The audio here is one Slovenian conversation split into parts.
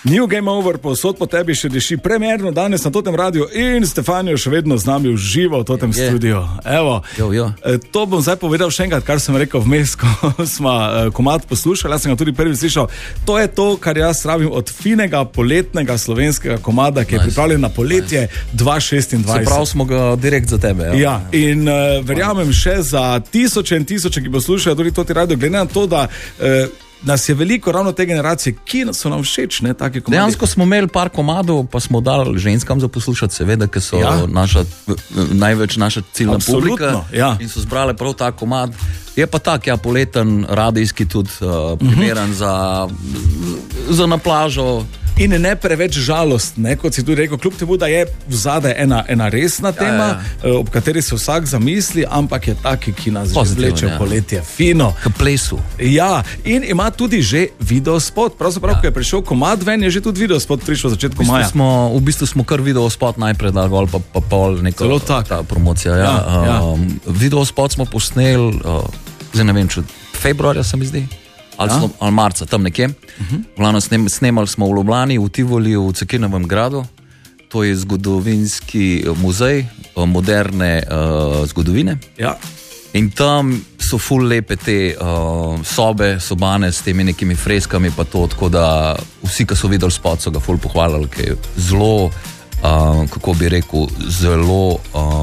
New Game Over, povsod po tebi še diši premierno danes na totem radiju in Stefanijo še vedno z nami v živo v totem studiu. Evo, to bom zdaj povedal še enkrat, kar sem rekel vmes, ko smo komad poslušali, jaz sem ga tudi prvi slišal. To je to, kar jaz rabim od finega poletnega slovenskega komada, ki je pripravljen na poletje 2026. Se prav smo ga direkt za tebe. Ja, in verjamem še za tisoče in tisoče, ki poslušajo tudi toti radio, glede na to, da nas je veliko ravno te generacije, ki so nam všeč, ne, taki komadi. Dejansko smo imeli par komadov, pa smo dali ženskam za poslušati, seveda, ker so največ naša ciljna publika in so zbrali prav ta komad. Je pa tak, poleten, radijski tudi primeren za na plažo. In ne preveč žalost, ne, kot si tudi rekel, kljub temu, da je vzadaj ena resna tema, ob kateri se vsak zamisli, ampak je taki, ki nas vleče v poletje. Fino. K plesu. Ja, in ima tudi že videospot. Pravzaprav, ko je prišel komad ven, je že tudi videospot prišel v začetku maja. V bistvu smo kar videospot najprej dal gol, pa pol neko ta promocija. Videospot smo posneli, zdaj ne vem, če februarja se mi zdi. Ali marca, tam nekje. Glavno snemali smo v Ljubljani, v Tivoliju, v Cekinovem gradu. To je zgodovinski muzej moderne zgodovine. Ja. In tam so ful lepe te sobe, sobane s temi nekimi freskami, pa to, tako da vsi, ki so videli spot, so ga ful pohvalili, ki je zelo, kako bi rekel, zelo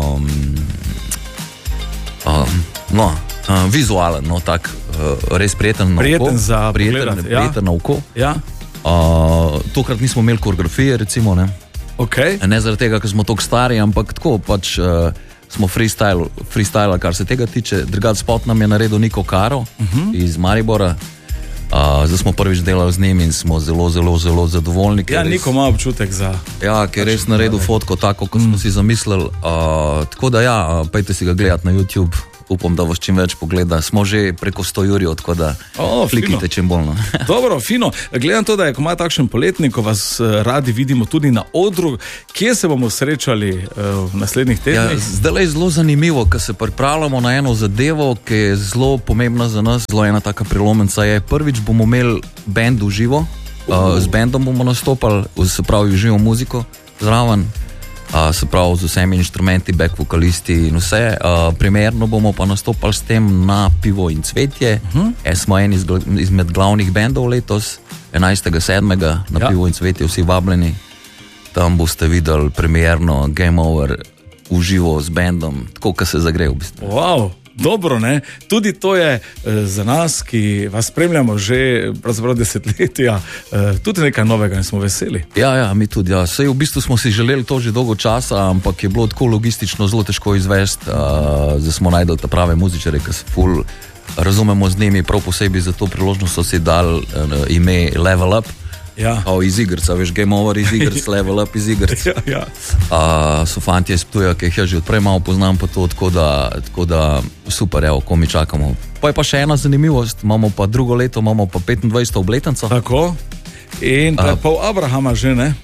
vizualen, tak res prijeten na oko. Ja. Tokrat nismo imeli koreografije, recimo, ne. Okay. Ne zaradi tega, ker smo toliko stari, ampak tako pač smo freestyle, kar se tega tiče. Drugač spot nam je naredil Niko Karo iz Maribora. Zdaj smo prvič delali z njim in smo zelo, zelo, zelo zadovoljni. Ja, Niko ima občutek za... Ja, ker je res naredil fotko tako, kot smo si zamislili. Tako da pejte si ga gledati na YouTube. Upam, da vas čim več pogleda. Smo že preko 100 jurjev, tako da kliknite čim bolj. Dobro, fino. Gledam to, da je komaj takšen poletnik, ko vas radi vidimo tudi na odru. Kje se bomo srečali v naslednjih tednih? Zdaj je zelo zanimivo, ker se pripravljamo na eno zadevo, ki je zelo pomembna za nas. Zelo ena taka prelomnica je. Prvič bomo imeli band v živo. Z bandom bomo nastopali, se pravi v živo muziko zraven. Se pravi z vsemi inštrumenti, back vokalisti in vse. Primerno bomo pa nastopali s tem na Pivo in cvetje. Smo en izmed glavnih bendov letos, 11.7. na Pivo in cvetje, vsi vabljeni. Tam boste videli primerno Game Over v živo z bendom, tako, kot se zagre v bistvu. Wow. Dobro, ne? Tudi to je za nas, ki vas spremljamo že pravzaprav desetletja, tudi nekaj novega in smo veseli. Ja, mi tudi. Sej v bistvu smo si želeli to že dolgo časa, ampak je bilo tako logistično zelo težko izvesti. Zdaj smo najdeli ta prave muzičare, ki se ful razumemo z njimi, prav posebej za to priložnost so si dali ime Level Up. Ja. Iz igrca, veš, Game Over iz igrc, Level Up iz igrc. Ja. So fantje iz Ptuja, ki jih ja že odprej malo poznam, pa to, tako da super, ko mi čakamo. Pa je pa še ena zanimivost, imamo pa drugo leto, imamo pa 25. obletnico. Tako, in pol Abrahama že, ne?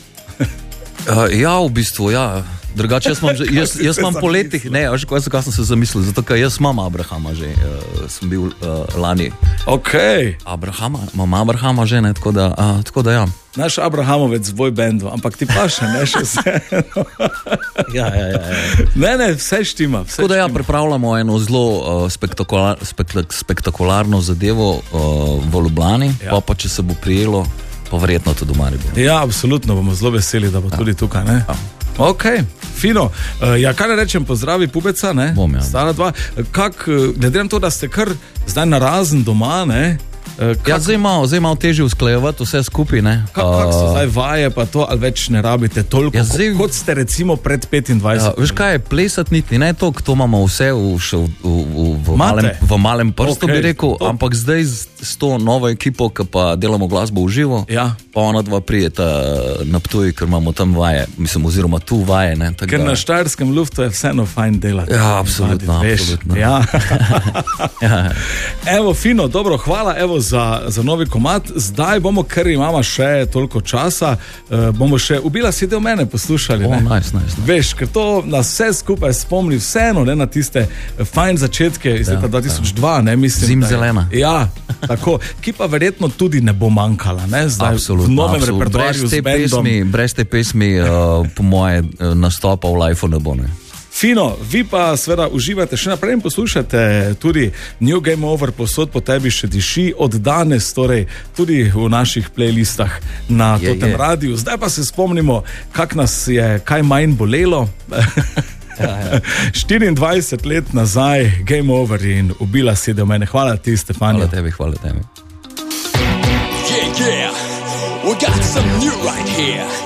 V bistvu, Drugače, jaz imam po letih, veš, kaj sem se zamislil, zato ker jaz imam Abrahama že, sem bil lani. Imam Abrahama že, ne, tako da ja. Naš Abrahamovec z boj bendu, ampak ti pa še, ne, še vse. Ja. Ne, vse štima. Tako da pripravljamo eno zelo spektakularno zadevo v Ljubljani, pa če se bo prijelo, pa verjetno tudi v Mariboru. Ja, absolutno, bomo zelo veseli, da bo tudi tukaj, ne? Ok, fino. Kaj ne rečem, pozdravi Pubeca, ne? Bom, Stara dva. Glede na to, da ste kar zdaj narazen doma, ne? Zdaj malo težje usklajevati vse skupaj, ne? Kako so zdaj vaje pa to, ali več ne rabite toliko, kot ste recimo pred 25? Veš kaj je, plesat niti, ne to, to imamo vse v malem prstu, bi rekel, ampak zdaj s to novo ekipo, ki pa delamo glasbo v živo, pa ona dva prijeta na Ptuj, ker imamo tam vaje, mislim, oziroma tu vaje, ne? Ker na Štajerskem luftu je vseeno fajn delati. Ja, absolutno. Ja. Evo, fino, dobro, hvala, evo, evo, za novi komad. Zdaj bomo, ker imamo še toliko časa, bomo še Ubila si del mene poslušali. Nice. Veš, ker to nas vse skupaj spomni vseeno, ne, na tiste fajn začetke iz leta 2002, ne, mislim. Zimzelena. Ja, tako, ki pa verjetno tudi ne bo manjkala, ne, zdaj v novem repertoarju z bendom. Brez te pesmi, po moje, nastopa v Life ne bo, ne. Fino, vi pa seveda uživate še naprej in poslušate tudi New Game Over, Povsod po tebi še diši od danes, torej tudi v naših playlistah na Totem Radiu. Zdaj pa se spomnimo, kak nas je kaj manj bolelo. 24 let nazaj, Game Over in Ubila si del mene. Hvala ti, Stefanja. Hvala tebi. Yeah, we got some new right here.